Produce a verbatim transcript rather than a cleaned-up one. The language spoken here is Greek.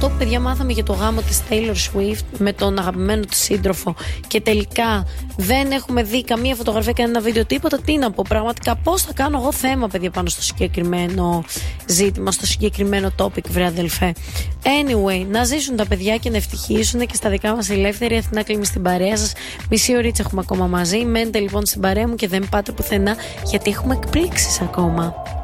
αυτό που παιδιά μάθαμε για το γάμο της Taylor Swift με τον αγαπημένο της σύντροφο και τελικά δεν έχουμε δει καμία φωτογραφία, κανένα βίντεο, τίποτα. Τι να πω, πραγματικά πώς θα κάνω εγώ θέμα, παιδιά, πάνω στο συγκεκριμένο ζήτημα, στο συγκεκριμένο topic, βρε αδελφέ. Anyway, να ζήσουν τα παιδιά και να ευτυχήσουν και στα δικά μας ελεύθερη. Αθηνά κλείνει στην παρέα σας. Μισή ωρίτσα έχουμε ακόμα μαζί. Μένετε λοιπόν στην παρέα μου και δεν πάτε πουθενά, γιατί έχουμε εκπλήξεις ακόμα.